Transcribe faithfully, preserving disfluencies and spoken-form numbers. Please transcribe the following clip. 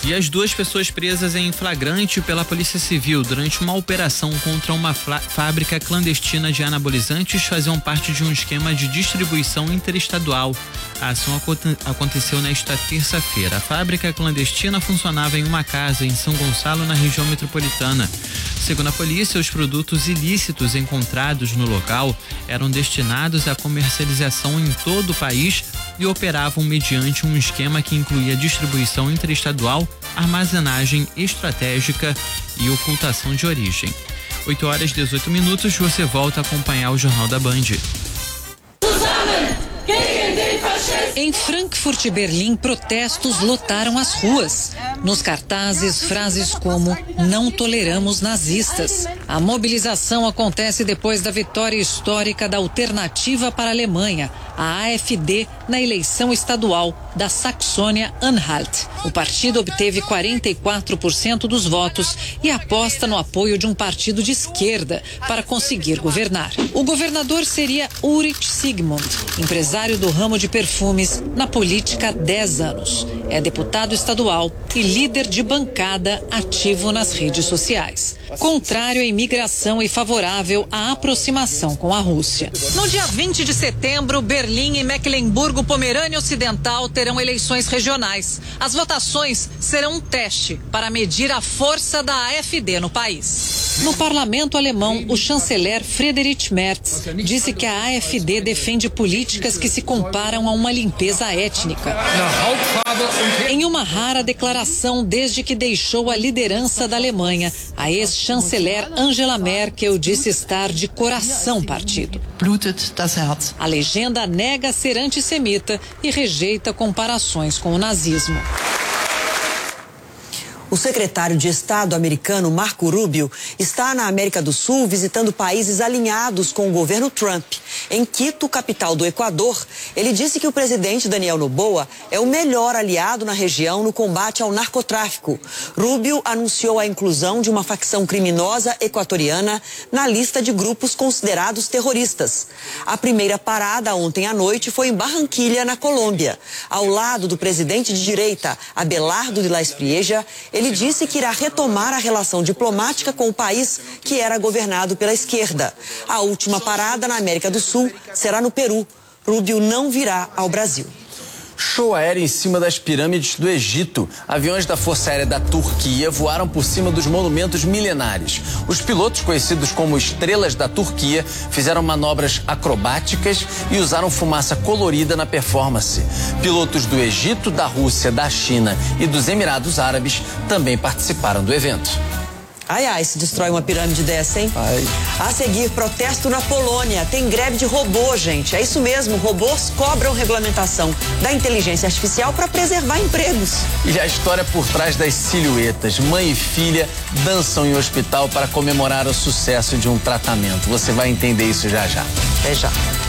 E as duas pessoas presas em flagrante pela Polícia Civil durante uma operação contra uma fábrica clandestina de anabolizantes faziam parte de um esquema de distribuição interestadual. A ação aconteceu nesta terça-feira. A fábrica clandestina funcionava em uma casa em São Gonçalo, na região metropolitana. Segundo a polícia, os produtos ilícitos encontrados no local eram destinados à comercialização em todo o país e operavam mediante um esquema que incluía distribuição interestadual, armazenagem estratégica e ocultação de origem. oito horas e dezoito minutos, você volta a acompanhar o Jornal da Band. Em Frankfurt e Berlim, protestos lotaram as ruas. Nos cartazes, frases como "não toleramos nazistas". A mobilização acontece depois da vitória histórica da Alternativa para a Alemanha, a A F D, na eleição estadual da Saxônia-Anhalt. O partido obteve quarenta e quatro por cento dos votos e aposta no apoio de um partido de esquerda para conseguir governar. O governador seria Ulrich Sigmund, empresário do ramo de perfumes, na política há dez anos. É deputado estadual e líder de bancada ativo nas redes sociais. Contrário à imigração e favorável à aproximação com a Rússia. No dia vinte de setembro, Berlim e Mecklemburgo-Pomerânia Ocidental terão eleições regionais. As votações serão um teste para medir a força da A F D no país. No parlamento alemão, o chanceler Friedrich Merz disse que a A F D defende políticas que se comparam a uma limpeza étnica. Em uma rara declaração desde que deixou a liderança da Alemanha, a ex-chanceler Angela Merkel disse estar de coração partido. A legenda nega ser antissemita e rejeita comparações com o nazismo. O secretário de Estado americano Marco Rubio está na América do Sul visitando países alinhados com o governo Trump. Em Quito, capital do Equador, ele disse que o presidente Daniel Noboa é o melhor aliado na região no combate ao narcotráfico. Rubio anunciou a inclusão de uma facção criminosa equatoriana na lista de grupos considerados terroristas. A primeira parada ontem à noite foi em Barranquilha, na Colômbia. Ao lado do presidente de direita, Abelardo de la Espriella, ele disse que irá retomar a relação diplomática com o país que era governado pela esquerda. A última parada na América do Sul será no Peru. Rubio não virá ao Brasil. Show aéreo em cima das pirâmides do Egito. Aviões da Força Aérea da Turquia voaram por cima dos monumentos milenares. Os pilotos, conhecidos como Estrelas da Turquia, fizeram manobras acrobáticas e usaram fumaça colorida na performance. Pilotos do Egito, da Rússia, da China e dos Emirados Árabes também participaram do evento. Ai, ai, se destrói uma pirâmide dessa, hein? Ai. A seguir, protesto na Polônia. Tem greve de robô, gente. É isso mesmo, robôs cobram regulamentação da inteligência artificial para preservar empregos. E a história por trás das silhuetas. Mãe e filha dançam em hospital para comemorar o sucesso de um tratamento. Você vai entender isso já já. Até já.